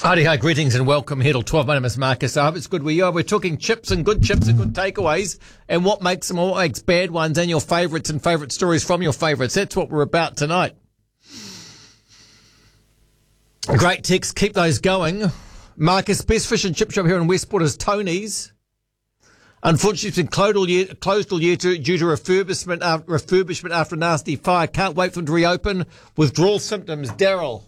Hi, greetings and welcome here till 12. My name is Marcus. I hope it's good where you are. We're talking chips and good takeaways and what makes them, what makes bad ones, and your favourites and favourite stories from your favourites. That's what we're about tonight. Great text. Keep those going. Marcus, best fish and chip shop here in Westport is Tony's. Unfortunately, it's been closed all year due to refurbishment after a nasty fire. Can't wait for them to reopen. Withdrawal symptoms. Daryl.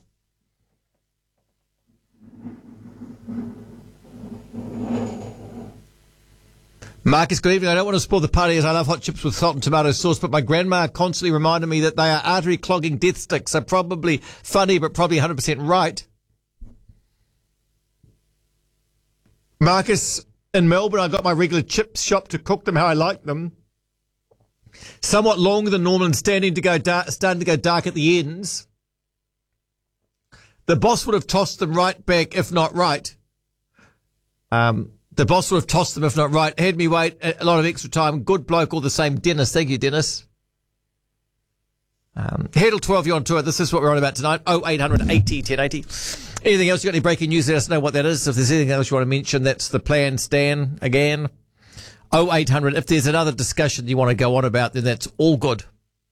Marcus, good evening. I don't want to spoil the party as I love hot chips with salt and tomato sauce, but my grandma constantly reminded me that they are artery-clogging death sticks. So probably funny, but probably 100% right. Marcus, in Melbourne, I got my regular chip shop to cook them how I like them. Somewhat longer than normal and starting to go dark at the ends. The boss would have tossed them right back, if not right. The boss would have tossed them if not right. Had me wait a lot of extra time. Good bloke all the same. Dennis. Thank you, Dennis. Headle 12, you're on tour. This is what we're on about tonight. 0800 80 1080. Anything else? You got any breaking news? Let us know what that is. If there's anything else you want to mention, that's the plan. Stan, again. 0800. If there's another discussion you want to go on about, then that's all good.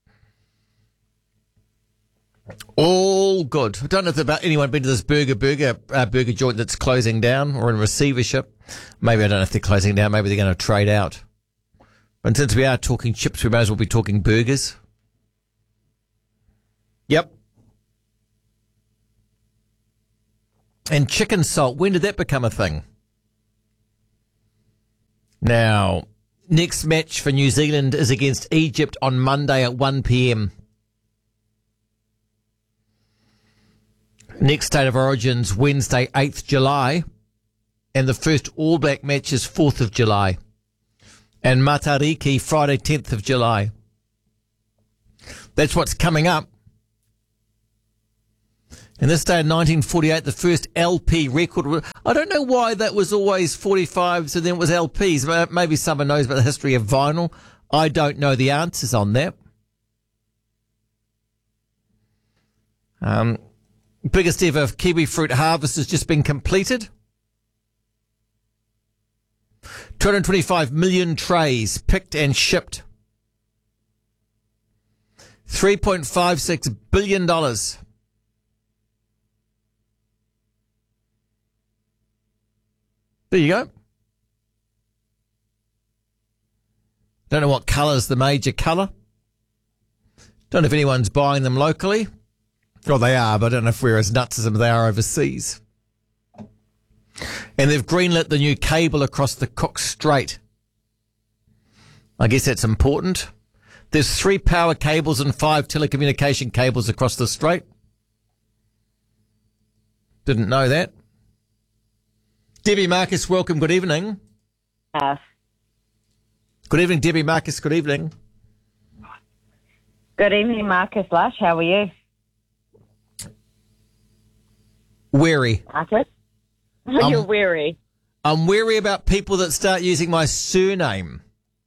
All good. I don't know if anyone been to this burger joint that's closing down or in receivership. Maybe I don't know if they're closing down. Maybe they're going to trade out. But since we are talking chips, we may as well be talking burgers. Yep. And chicken salt. When did that become a thing? Now, next match for New Zealand is against Egypt on Monday at 1 p.m. Next State of Origins, Wednesday, 8th July. And the first All Black match is 4th of July. And Matariki, Friday, 10th of July. That's what's coming up. In this day in 1948, the first LP record. I don't know why that was always 45s and then it was LPs. Maybe someone knows about the history of vinyl. I don't know the answers on that. Biggest ever kiwi fruit harvest has just been completed. 225 million trays picked and shipped. $3.56 billion. There you go. Don't know what colour's the major colour. Don't know if anyone's buying them locally. Well, they are, but I don't know if we're as nuts as they are overseas. And they've greenlit the new cable across the Cook Strait. I guess that's important. There's 3 power cables and 5 telecommunication cables across the strait. Didn't know that. Debbie Marcus, welcome. Good evening. Good evening, Debbie Marcus. Good evening. Good evening, Marcus Lush. How are you? Wary. Marcus? You're wary. I'm wary about people that start using my surname.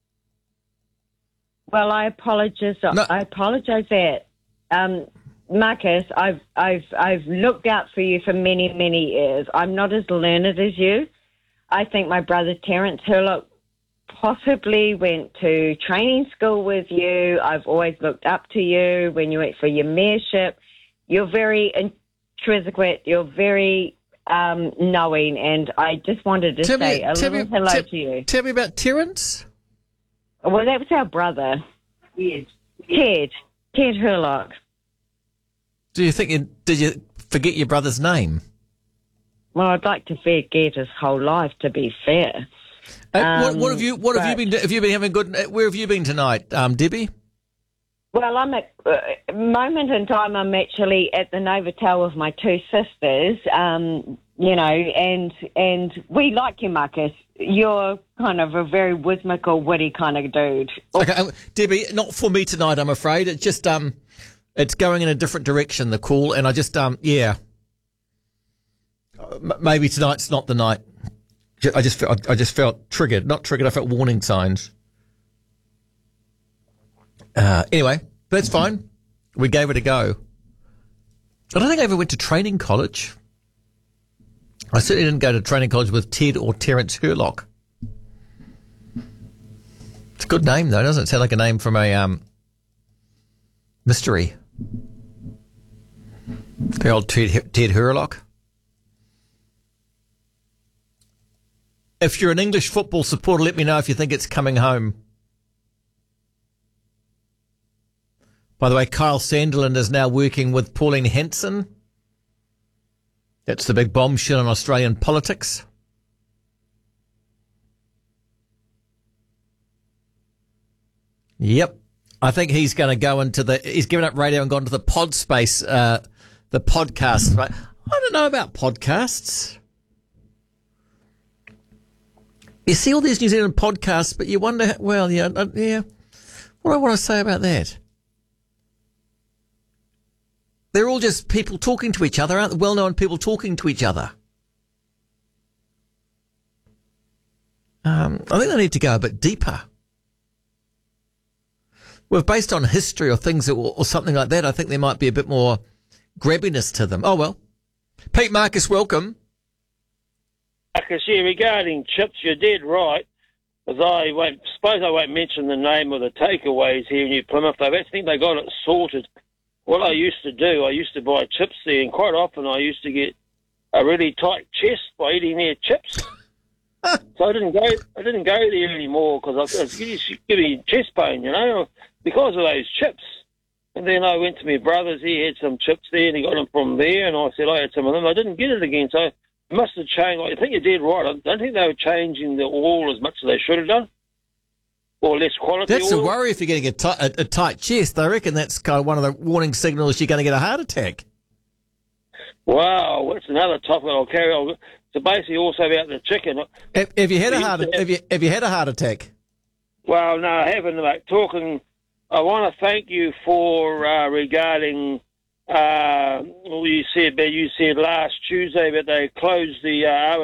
Well, I apologise. No. I apologise that, Marcus. I've looked out for you for many, many years. I'm not as learned as you. I think my brother Terence Hurlock possibly went to training school with you. I've always looked up to you when you went for your mayorship. You're very intrinsic. You're very knowing, and I just wanted to say a little hello to you. Tell me about Terence. Well, that was our brother. Ted Hurlock. Did you forget your brother's name? Well, I'd like to forget his whole life, to be fair. What have you been? Have you been having good? Where have you been tonight, Debbie? Well, I'm at moment in time. I'm actually at the Novotel with my 2 sisters. And we like you, Marcus. You're kind of a very whimsical, witty kind of dude. Okay, Debbie, not for me tonight, I'm afraid. It's just it's going in a different direction, the call, and I just maybe tonight's not the night. I just felt triggered. Not triggered, I felt warning signs. Anyway, that's fine. We gave it a go. I don't think I ever went to training college. I certainly didn't go to training college with Ted or Terence Hurlock. It's a good name, though, doesn't it? Sound like a name from a mystery. The old Ted Hurlock. If you're an English football supporter, let me know if you think it's coming home. By the way, Kyle Sandiland is now working with Pauline Hanson. That's the big bombshell in Australian politics. Yep. I think he's going to go into he's given up radio and gone to the pod space, the podcast. Right? I don't know about podcasts. You see all these New Zealand podcasts, but you wonder, well, yeah. What do I want to say about that? They're all just people talking to each other, aren't they? Well-known people talking to each other. I think they need to go a bit deeper. Well, based on history or things or something like that, I think there might be a bit more grabbiness to them. Oh, well. Pete Marcus, welcome. Marcus, yeah, regarding chips, you're dead right. Because I won't mention the name of the takeaways here in New Plymouth. I think they got it sorted. What I used to do, I used to buy chips there, and quite often I used to get a really tight chest by eating their chips. So I didn't go there anymore because I was getting chest pain, because of those chips. And then I went to my brother's. He had some chips there, and he got them from there. And I said I had some of them. I didn't get it again, so it must have changed. I think you did right. I don't think they were changing the oil as much as they should have done, or less quality. That's oil. a worry if you're getting a tight chest. I reckon that's kind of one of the warning signals you're going to get a heart attack. Wow, that's another topic I'll carry on. So basically, also about the chicken. Have you had a heart attack? Well, no, I haven't. Like, I want to thank you for regarding. You said last Tuesday that they closed the